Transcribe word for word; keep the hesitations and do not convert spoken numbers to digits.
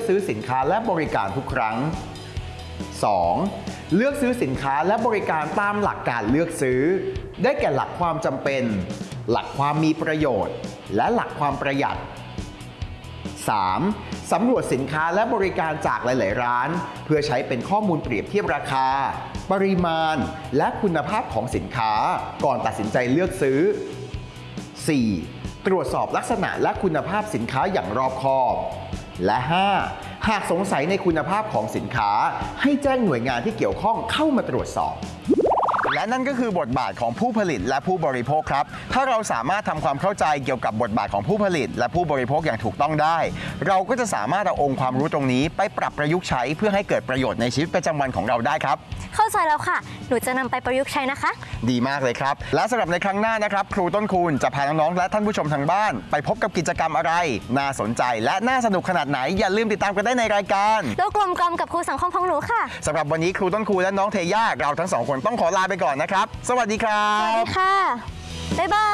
ซื้อสินค้าและบริการทุกครั้ง สอง เลือกซื้อสินค้าและบริการตามหลักการเลือกซื้อได้แก่หลักความจำเป็นหลักความมีประโยชน์และหลักความประหยัด สาม สำรวจสินค้าและบริการจากหลาย ๆ ร้านเพื่อใช้เป็นข้อมูลเปรียบเทียบราคาปริมาณและคุณภาพของสินค้าก่อนตัดสินใจเลือกซื้อ สี่ ตรวจสอบลักษณะและคุณภาพสินค้าอย่างรอบคอบ และ ห้า หากสงสัยในคุณภาพของสินค้าให้แจ้งหน่วยงานที่เกี่ยวข้องเข้ามาตรวจสอบและนั่นก็คือบทบาทของผู้ผลิตและผู้บริโภคครับถ้าเราสามารถทำความเข้าใจเกี่ยวกับบทบาทของผู้ผลิตและผู้บริโภคอย่างถูกต้องได้เราก็จะสามารถเอาองค์ความรู้ตรงนี้ไปปรับประยุกต์ใช้เพื่อให้เกิดประโยชน์ในชีวิตประจำวันของเราได้ครับเข้าใจแล้วค่ะหนูจะนำไปประยุกต์ใช้นะคะดีมากเลยครับและสำหรับในครั้งหน้านะครับครูต้นคูณจะพาน้องๆและท่านผู้ชมทางบ้านไปพบกับกิจกรรมอะไรน่าสนใจและน่าสนุกขนาดไหนอย่าลืมติดตามกันได้ในรายการโลกกลมๆกับครูสังคมของหนูค่ะสำหรับวันนี้ครูต้นคูณและน้องเทย่าเราทั้งสองคนต้องขอลาไปก่อนนะครับสวัสดีครับสวัสดีค่ะบ๊ายบาย